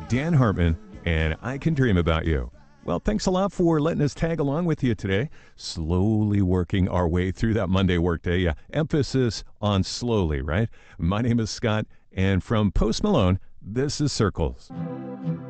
Dan Hartman, and I Can Dream About You. Well, thanks a lot for letting us tag along with you today. Slowly working our way through that Monday workday. Emphasis on slowly, right? My name is Scott, and from Post Malone, this is Circles.